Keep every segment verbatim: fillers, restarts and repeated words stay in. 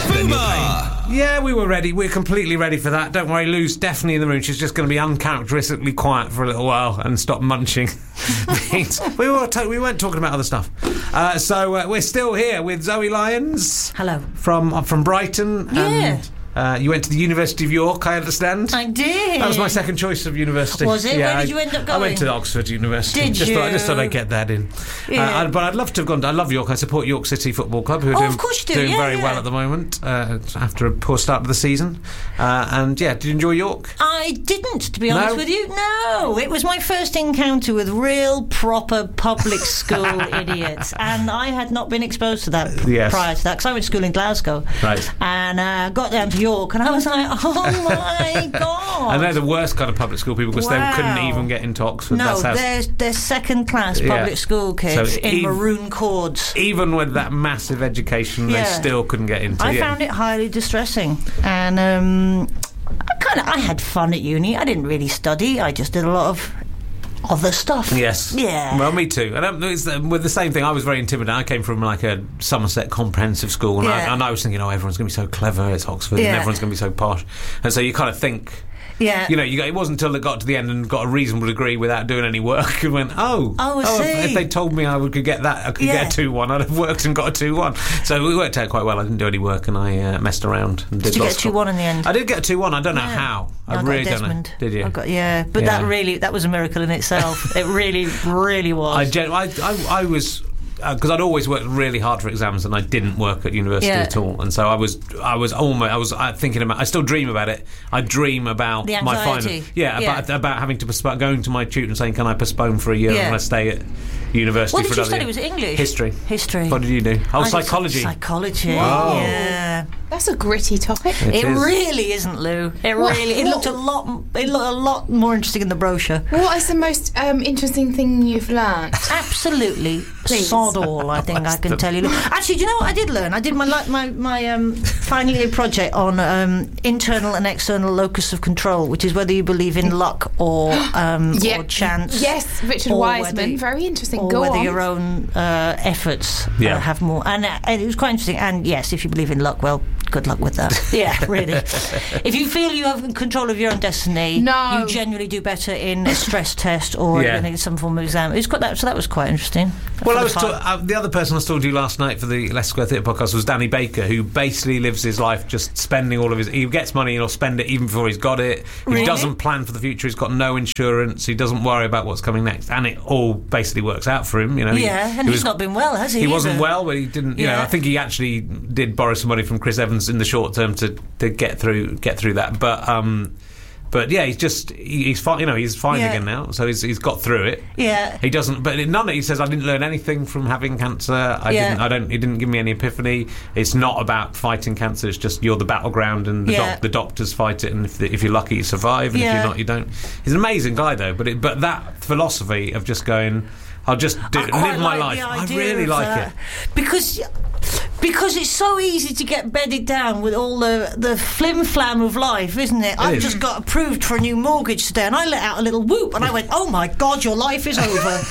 Fubar! Yeah, we were ready. We're completely ready for that. Don't worry, Lou's definitely in the room. She's just going to be uncharacteristically quiet for a little while and stop munching beans. we, were t- we weren't talking about other stuff. Uh, so uh, we're still here with Zoe Lyons. Hello. From, uh, from Brighton. Yeah. And, Uh, you went to the University of York, I understand. I did. That was my second choice of university. Was it? Yeah, Where did I, you end up going? I went to Oxford University. Did just you? Thought, I just thought I'd get that in. Yeah. Uh, I, but I'd love to have gone to, I love York. I support York City Football Club, who are Oh, doing, of course you do. doing Yeah, very yeah. well at the moment uh, after a poor start to the season. Uh, and yeah, did you enjoy York? I didn't, to be honest No? with you. No, it was my first encounter with real, proper public school idiots, and I had not been exposed to that Yes. prior to that, because I went to school in Glasgow. Right. And uh, got down to York, and I was like, oh my God. And they're the worst kind of public school people because Wow. they couldn't even get into Oxford. No, That's how, they're, they're second-class Yeah. public school kids So in ev- maroon cords. even with that massive education, Yeah. they still couldn't get into I it. found it highly distressing, and um, I kind of I had fun at uni. I didn't really study. I just did a lot of other stuff. Yes. Yeah. Well, me too. And um, it's, um, with the same thing, I was very intimidated. I came from like a Somerset comprehensive school, and, Yeah. I, and I was thinking, oh, everyone's going to be so clever. It's Oxford, and Yeah. everyone's going to be so posh. And so you kind of think. Yeah. You know, you, it wasn't until it got to the end and got a reasonable degree without doing any work and went, oh, Oh, I oh if, see. if they told me I would, could get that, I could Yeah. get a two one, I'd have worked and got a two one. So it worked out quite well. I didn't do any work and I uh, messed around and did, Did you get lots a two one in the end? I did get a two one. I don't know Yeah. how. I, I got really a don't know. Desmond. Did you? I got, yeah, but Yeah. that really that was a miracle in itself. It really, really was. I, gen- I, I, I was because uh, I'd always worked really hard for exams and I didn't work at university Yeah. at all, and so I was I was almost I was uh, thinking about I still dream about it. I dream about The my final anxiety. yeah, Yeah. about about having to postpone, going to my tutor and saying, can I postpone for a year Yeah. and I stay at university What for did you another study? year. Was it English? History. History. What did you do? Oh, I did psychology. Psychology. Wow. Yeah. That's a gritty topic. It It is. really isn't, Lou. It What- really. It what- looked a lot. It looked a lot more interesting in the brochure. What is the most um, interesting thing you've learnt? Absolutely Please. sod all. I think I can tell you. Actually, do you know what I did learn? I did my li- my my um, final year project on um, internal and external locus of control, which is whether you believe in luck or um, Yeah. or chance. Yes, Richard or Wiseman. whether- Very interesting. Or Go whether on. your own uh, efforts Yeah. uh, have more. And, uh, and it was quite interesting. And yes, if you believe in luck, well, good luck with that. Yeah, really. If you feel you have control of your own destiny, No. you generally do better in a stress test or Yeah. in some form of exam. It's quite that, so that was quite interesting. Well, For I the was fun. ta- uh, the other person I was talking to last night for the Leicester Square Theatre podcast was Danny Baker, who basically lives his life just spending all of his. He gets money and he'll spend it even before he's got it. He Really? doesn't plan for the future. He's got no insurance. He doesn't worry about what's coming next, and it all basically works out for him. You know. He- Yeah, and he he's was- not been well, has he? He wasn't either? well, but he didn't. You know, Yeah. I think he actually did borrow some money from Chris Evans in the short term to, to get through get through that. But um, but yeah, he's just he, he's fine. You know, he's fine Yeah. again now. So he's he's got through it. Yeah. He doesn't, but none. He says, "I didn't learn anything from having cancer. I Yeah. didn't. I don't. He didn't give me any epiphany. It's not about fighting cancer. It's just you're the battleground, and the, Yeah. doc, the doctors fight it. And if, the, if you're lucky, you survive, and if Yeah. you're not, you don't." He's an amazing guy, though. But it, but that philosophy of just going, I'll just do, I quite live my like life. the I idea really of like that. it. because because it's so easy to get bedded down with all the the flim flam of life, isn't it? I've is. just got approved for a new mortgage today, and I let out a little whoop, and I went, "Oh my God, your life is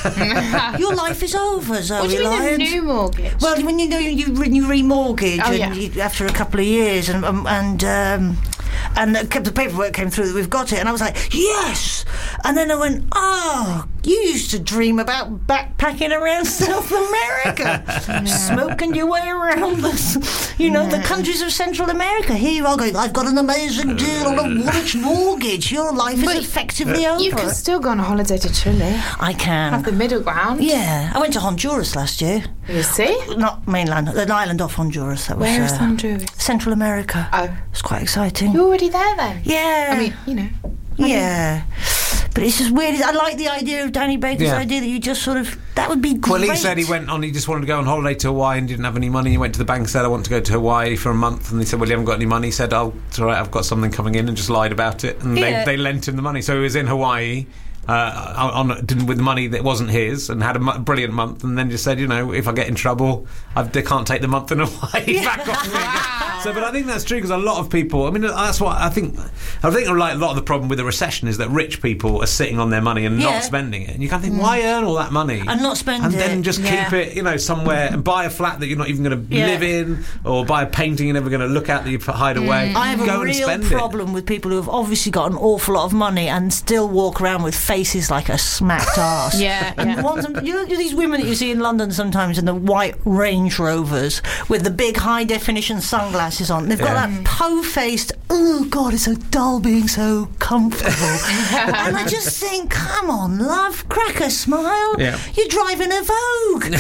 over! Your life is over, Zoe What do you mean a Lyons." new mortgage? Well, when you know you re- you remortgage Oh, and yeah. you, after a couple of years, and um, and um, and the, the paperwork came through that we've got it, and I was like, yes. And then I went, oh, you used to dream about backpacking around South America, smoking your way around the, you know, the countries of Central America. Here you are going, I've got an amazing deal on a Woolwich mortgage. Your life is But effectively over. you can still go on a holiday to Chile. I can. Have the middle ground. Yeah, I went to Honduras last year. You see? Not mainland, an island off Honduras. That was Where is uh, Honduras? Central America. Oh. It's quite exciting. You're already there then? Yeah. I mean, you know. yeah. But it's just weird. I like the idea of Danny Baker's Yeah. idea that you just sort of, that would be great. Well, he said he went on. He just wanted to go on holiday to Hawaii and didn't have any money. He went to the bank and said, "I want to go to Hawaii for a month." And they said, "Well, you haven't got any money." He said, "Oh, it's all right. I've got something coming in," and just lied about it. And Yeah. they, they lent him the money. So he was in Hawaii uh, on, on with money that wasn't his, and had a m- brilliant month, and then just said, you know, if I get in trouble, I've, they can't take the month and away back off me. So, but I think that's true because a lot of people. I mean, that's what I think. I think like a lot of the problem with the recession is that rich people are sitting on their money and Yeah. not spending it, and you kind of think, why earn all that money And not spend and it. then just Yeah. keep it, you know, somewhere and buy a flat that you're not even going to Yeah. live in, or buy a painting you're never going to look at that you hide away. I have Go a and real spend problem with people who have obviously got an awful lot of money and still walk around with faces like a smacked arse. Yeah, And yeah. ones- you know, these women that you see in London sometimes in the white Range Rovers with the big high definition sunglasses on. They've got Yeah. that po-faced, oh God, it's so dull being so comfortable. And I just think, come on, love, crack a smile. Yeah. You're driving a Vogue.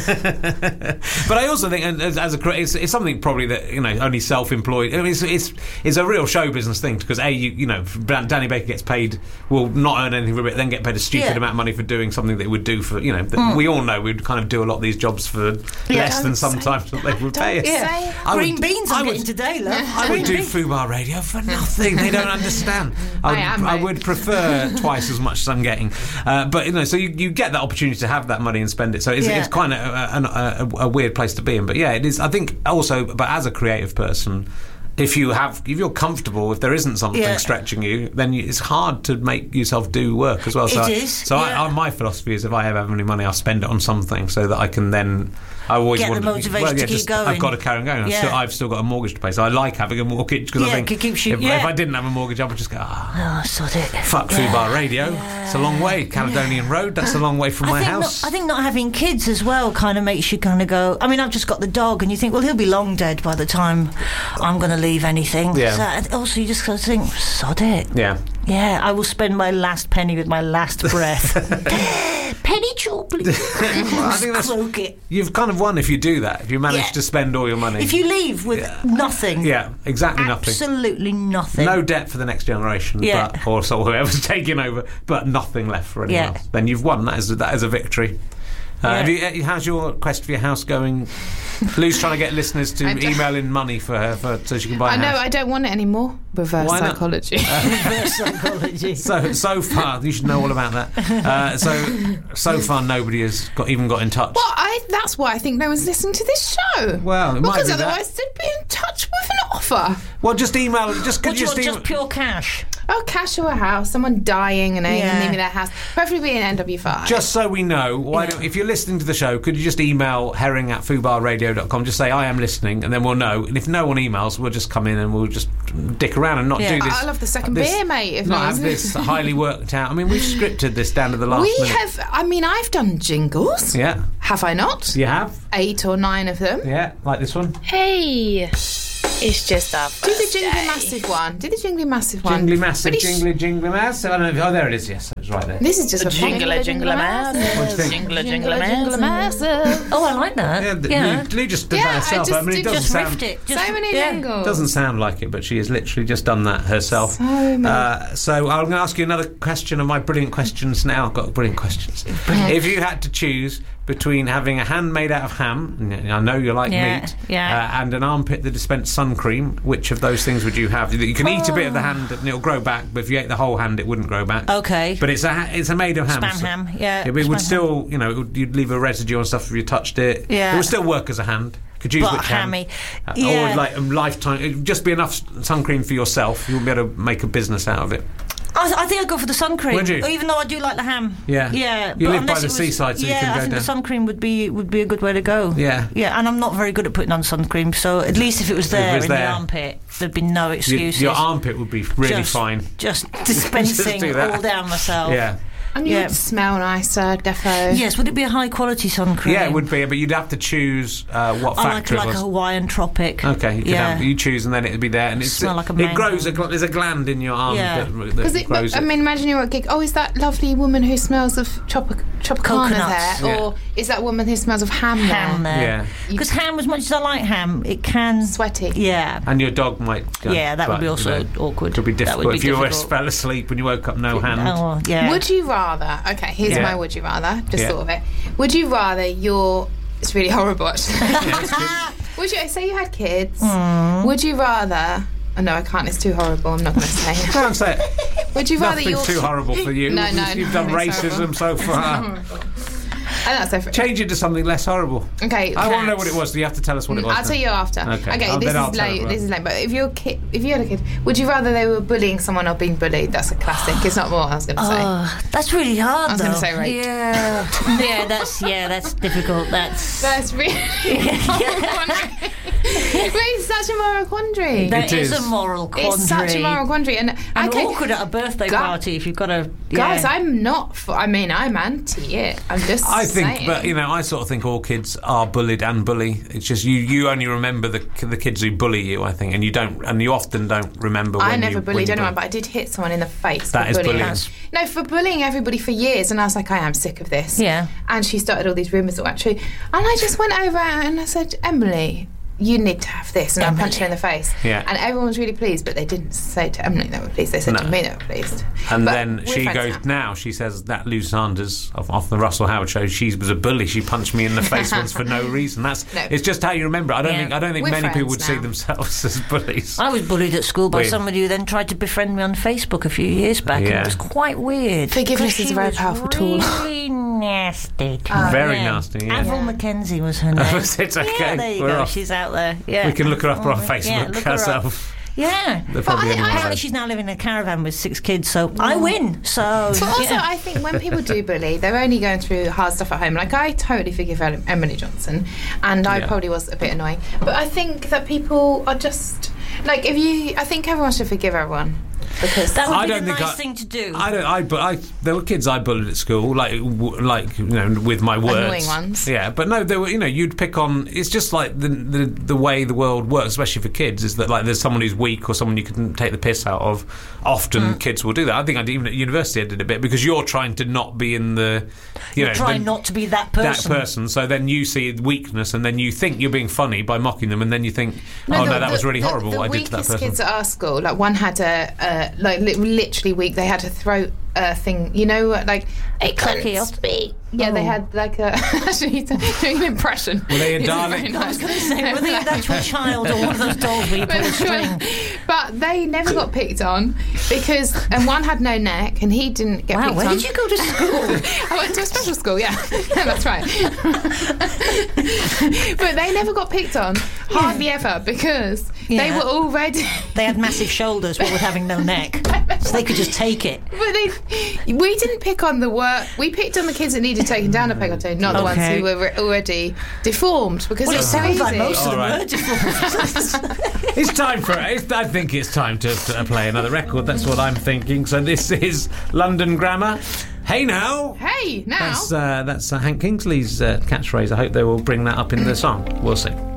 But I also think, and as, as a cre- it's, it's something probably that, you know, only self-employed. I mean, it's it's, it's a real show business thing because a you, you know, Danny Baker gets paid, will not earn anything for it, then get paid a stupid Yeah. amount of money for doing something that he would do for, you know, that we all know we'd kind of do a lot of these jobs for less than Don't sometimes what they would pay us. say- I Green would- beans I I'm would- getting today, love. I would do Fubar Radio for nothing. They don't understand. I would, I am, I mate. would prefer twice as much as I'm getting. Uh, but, you know, so you, you get that opportunity to have that money and spend it. So it's, Yeah. it's kind of a, a, a, a weird place to be in. But, yeah, it is. I think also, but as a creative person, if you have, if you're comfortable, if there isn't something Yeah. stretching you, then you, it's hard to make yourself do work as well. So, It I, is, so yeah. I, I, my philosophy is if I ever have any money, I'll spend it on something so that I can then. I always Get the want motivation well, yeah, to keep just, going. I've got to carry on going. I've, Yeah. still, I've still got a mortgage to pay, so I like having a mortgage because Yeah, I think it keeps you- if, yeah. if I didn't have a mortgage, I would just go, ah, Oh, sod it. fuck Fubar Radio. It's a long way. Caledonian Road. That's a long way from I my think house. Not, I think not having kids as well kind of makes you kind of go. I mean, I've just got the dog, and you think, well, he'll be long dead by the time I'm going to leave anything. Yeah. So, and also, you just got to think, sod it. yeah. Yeah, I will spend my last penny with my last breath. Penny chalk, please. I think that's. Croak it. You've kind of won if you do that. If you manage Yeah. to spend all your money. If you leave with Yeah. nothing, yeah, exactly nothing. absolutely nothing. No debt for the next generation, Yeah. but or so whoever's taking over, but nothing left for anyone Yeah. else. Then you've won. That is that is a victory. Uh, Yeah. have you, uh, how's your quest for your house going? Lou's trying to get listeners to I don't- email in money for her for, so she can buy a I know, house. I don't want it anymore. Reverse Why not? psychology. Reverse psychology. So so far, you should know all about that. Uh, so so far, nobody has got even got in touch. Well, I, that's why I think no one's listening to this show. Well, it might because be that. otherwise they'd be in touch with an offer. Well, just email. Just could What do you you want, just email. just pure cash? Oh, cash or a house, someone dying and they Yeah. leave me their house. Preferably in N W five. Just so we know, why Yeah. don't, if you're listening to the show, could you just email herring at fubar radio dot com? Just say, I am listening, and then we'll know. And if no one emails, we'll just come in and we'll just dick around and not Yeah. do this. I love the second this- beer, mate. If not not, have this highly worked out. I mean, we've scripted this down to the last we minute. have. I mean, I've done jingles. Yeah. Have I not? You have? Eight or nine of them. Yeah, like this one. Hey, it's just our Do the first jingly day. massive one. Do the jingly massive one. Jingly massive, But it's- jingly, jingly massive. I don't know. Oh, there it is, yes. It's right there. This is just a Jingle a jingle a What do you massive, think? jingle a jingle jingle a jingle massive. massive. Oh, I like that. Yeah, th- Yeah. Lou, Lou just did Yeah, that I herself. just I mean, it did- doesn't Just sound. riffed it. Just, So many yeah. jingles. Doesn't sound like it, but she has literally just done that herself. So many. Uh, so I'm going to ask you another question of my brilliant questions now. I've got brilliant questions. If you had to choose between having a hand made out of ham, and I know you like Yeah, meat, yeah. Uh, and an armpit that dispensed sun cream, which of those things would you have? You can eat a bit of the hand and it'll grow back, but if you ate the whole hand, it wouldn't grow back. Okay. But it's a ha- it's a made of ham. Spam so- ham, yeah. Yeah, but it would spam still, you know, it would, you'd leave a residue on stuff if you touched it. Yeah. It would still work as a hand. Could use But which hand. hammy. Uh, Yeah. Or like a lifetime. It'd just be enough sun cream for yourself. You wouldn't be able to make a business out of it. I, I think I'd go for the sun cream. Would you? Even though I do like the ham. Yeah. Yeah. You but live by unless the it was- seaside, so you yeah, can I go think down. the sun cream would be would be a good way to go. Yeah. Yeah, and I'm not very good at putting on sun cream, so at least if it was there was in there. the armpit, there'd be no Your, excuses. your armpit would be really Just- fine. Just dispensing do that. all down myself. Yeah. And you Yeah. would smell nicer, defo. Yes, would it be a high quality sun cream? Yeah, it would be, but you'd have to choose uh, what I like factory like it a was. Hawaiian tropic. Okay, you, could yeah. have, you choose and then it'd be there, and it's, Smell like a it mango. grows. A, gl- there's a gland in your arm Yeah. that, that Because it, grows. I it. mean, imagine you're at a gig. Oh, is that lovely woman who smells of Tropic- Tropicana Coconuts. there? Yeah. Or is that woman who smells of ham, ham there? there. Yeah. Because ham, as much as I like ham, it can. Sweaty. Yeah. And your dog might. Go, Yeah, that would but, be also you know, awkward. It would be That difficult would be if you were difficult. fell asleep and you woke up no hand. Oh, yeah. Would you rather? Okay, here's Yeah. my would you rather. Just Yeah. thought of it. Would you rather your. It's really horrible, actually. Yeah, it's good. Would you say you had kids? Mm. Would you rather? Oh, no, I can't. It's too horrible. I'm not going to say. Go on, say it. Would you rather Nothing your too horrible for you. No, no, You've no, done no, it's racism so far. Oh, that's so fr- Change it to something less horrible. Okay, I want to know cats. what it was. You have to tell us what it was. I'll then. tell you after. Okay, Okay, I'll- this then I'll is tell late. it, This is late. But if you're a kid, if you had a kid, would you rather they were bullying someone or being bullied? That's a classic. It's not what I was going to say. Oh, that's really hard. I was though. gonna say rape. Yeah, yeah, that's yeah, that's difficult. That's That's really. It's such a moral quandary. that It is. is. a moral quandary. It's such a moral quandary, and, and okay, awkward at a birthday Gu- party if you've got a yeah. guys, I'm not. For, I mean, I'm anti it. I'm just. I think, saying. but you know, I sort of think all kids are bullied and bully. It's just you. You only remember the the kids who bully you, I think, and you don't, and you often don't remember. When I never you, bullied when you anyone, bully. but I did hit someone in the face. That for is bullying. bullying. No, for bullying everybody for years, and I was like, I am sick of this. Yeah. And she started all these rumours that were true, and I just went over and I said, Emily, you need to have this, and I punched her in the face. Yeah. And everyone was really pleased, but they didn't say to Emily they were pleased. They said No. to me they were pleased. And But then we're she friends goes now. She says that Lou Sanders off, off the Russell Howard show. She was a bully. She punched me in the face once for no reason. That's No. it's just how you remember. it. I don't Yeah. think I don't think We're many people would friends see now. themselves as bullies. I was bullied at school by Weird. somebody who then tried to befriend me on Facebook a few years back, and Yeah. it was quite weird. Forgiveness because is a she very was powerful tool. Really nasty. Very Yeah. nasty. Yeah. Avril Yeah. Mackenzie was her name. It's okay. Yeah, there you We're go. off. She's out there. Yeah. We can look her up on Oh, Facebook yeah, look her up. herself. Yeah. They're probably I- in I- one of Apparently those. she's now living in a caravan with six kids, so I win. So But also, yeah. I think when people do bully, they're only going through hard stuff at home. Like, I totally forgive Em- Emily Johnson, and I Yeah. probably was a bit annoying. But I think that people are just like, if you, I think everyone should forgive everyone because that would I be don't the think nice I- thing to do. I don't. I, but I. There were kids I bullied at school, like, w- like you know, with my words. Annoying ones. Yeah, but no, there were. You know, you'd pick on. It's just like the, the the way the world works, especially for kids. Is that like there's someone who's weak or someone you can take the piss out of. Often Mm. kids will do that. I think I did, even at university I did a bit because you're trying to not be in the. You You're know, trying the- not to be that that person. person. So then you see weakness, and then you think you're being funny by mocking them, and then you think, oh no, the- that was the- really the- horrible. The what I did to that weakest person. kids at our school, like one had a, a like li- literally weak. They had a throat uh, thing, you know, like Hey, Clucky, can't I'll- speak. Yeah, they Oh. had like a actually he's doing an impression. Were they a It's darling? very nice. I was going to say, were they an actual child or one of those dolls where you pull a string? But they never got picked on because, and one had no neck, and he didn't get Wow, picked where on. did you go to school? I went to a special school, yeah. Yeah, that's right. But they never got picked on, hardly ever, because they Yeah. were already. They had massive shoulders but with having no neck, so they could just take it. But they, we didn't pick on the work. We picked on the kids that needed taken down a peg or two, not the ones Okay. who were re- already deformed. Because Well, it it's so sounds easy. like most of them All right. were deformed. It's time for it. I think it's time to, to play another record. That's what I'm thinking. So this is London Grammar. Hey now. Hey, now. That's uh, that's uh, Hank Kingsley's uh, catchphrase. I hope they will bring that up in the song. We'll see.